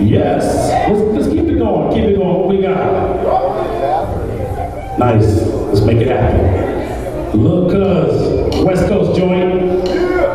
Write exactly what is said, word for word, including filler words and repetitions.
Yes. Let's, let's keep it going. Keep it going. What we got? Nice. Let's make it happen. Look, cuz West Coast joint.